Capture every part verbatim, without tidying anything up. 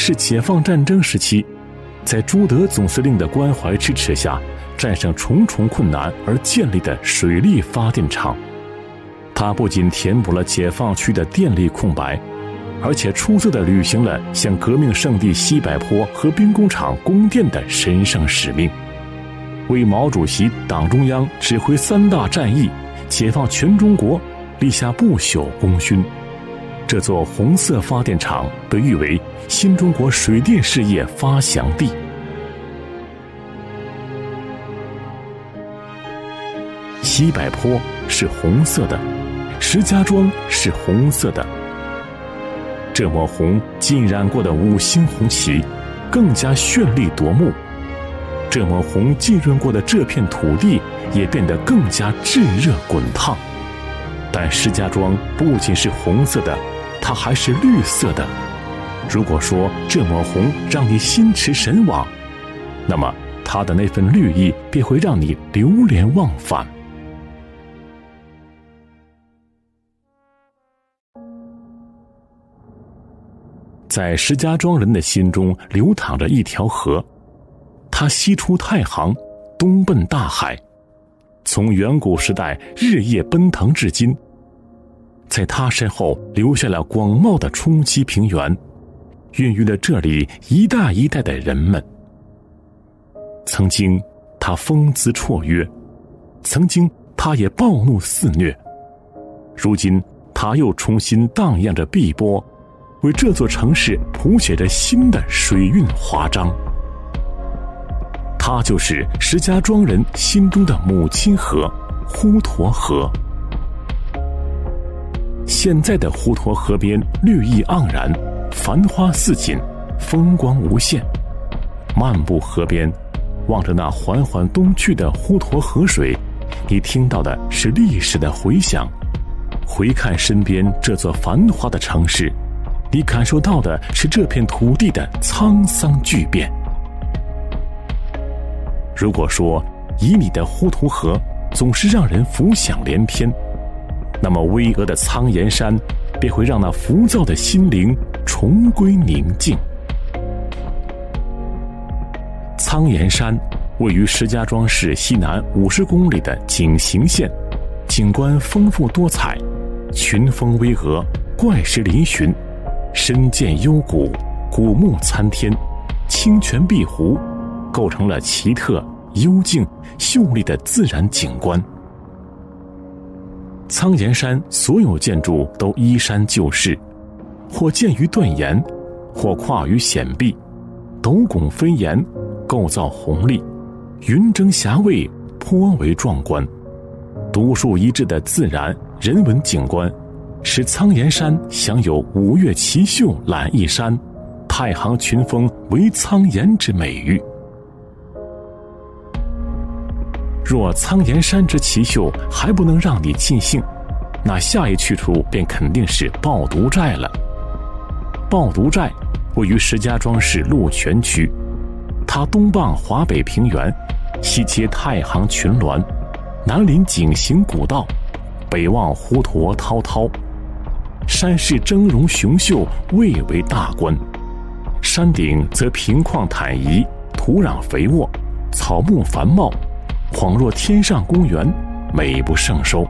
是解放战争时期，在朱德总司令的关怀支持下，战胜重重困难而建立的水力发电厂。它不仅填补了解放区的电力空白，而且出色地履行了向革命圣地西柏坡和兵工厂供电的神圣使命，为毛主席、党中央指挥三大战役、解放全中国立下不朽功勋。这座红色发电厂被誉为新中国水电事业发祥地。西柏坡是红色的，石家庄是红色的。这抹红浸染过的五星红旗更加绚丽夺目，这抹红浸润过的这片土地也变得更加炙热滚烫。但石家庄不仅是红色的，它还是绿色的。如果说这抹红让你心驰神往，那么它的那份绿意便会让你流连忘返。在石家庄人的心中流淌着一条河，它西出太行，东奔大海，从远古时代日夜奔腾至今。在它身后留下了广袤的冲积平原，孕育了这里一代一代的人们。曾经它风姿绰约，曾经它也暴怒肆虐，如今它又重新荡漾着碧波，为这座城市谱写着新的水韵华章。它就是石家庄人心中的母亲河——滹沱河。现在的滹沱河边绿意盎然，繁花似锦，风光无限。漫步河边，望着那缓缓东去的滹沱河水，你听到的是历史的回响；回看身边这座繁华的城市，你感受到的是这片土地的沧桑巨变。如果说旖旎的滹沱河总是让人浮想联翩，那么巍峨的苍岩山便会让那浮躁的心灵重归宁静。苍岩山位于石家庄市西南五十公里的井陉县，景观丰富多彩，群峰巍峨，怪石嶙峋，深涧幽谷，古木参天，清泉碧湖，构成了奇特、幽静、秀丽的自然景观。苍岩山所有建筑都依山就势，或建于断岩，或跨于险壁，斗拱飞檐，构造宏丽，云蒸霞蔚，颇为壮观。独树一帜的自然人文景观，使苍岩山享有五岳奇秀览一山，太行群峰为苍岩之美誉。若苍岩山之奇秀还不能让你尽兴，那下一去处便肯定是抱犊寨了。抱犊寨位于石家庄市鹿泉区，它东傍华北平原，西接太行群峦，南临井陉古道，北望滹沱滔滔。山势峥嵘雄秀，蔚为大观。山顶则平旷坦夷，土壤肥沃，草木繁茂，恍若天上公园，美不胜收。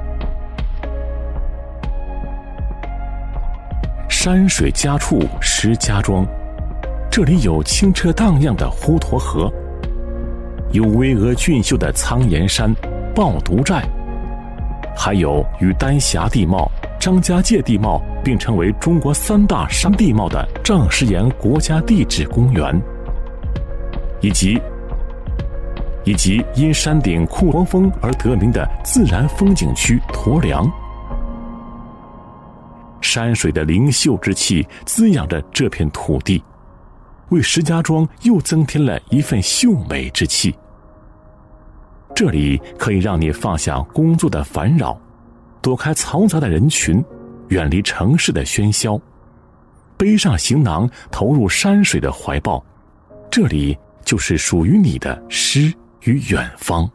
山水佳处石家庄，这里有清澈荡漾的滹沱河，有巍峨俊秀的苍岩山、抱犊寨，还有与丹霞地貌、张家界地貌并称为中国三大山地貌的丈石岩国家地质公园，以及以及因山顶酷沱峰而得名的自然风景区鲱梁。山水的灵秀之气滋养着这片土地，为石家庄又增添了一份秀美之气。这里可以让你放下工作的烦扰，躲开嘈杂的人群，远离城市的喧嚣，背上行囊投入山水的怀抱，这里就是属于你的诗与远方。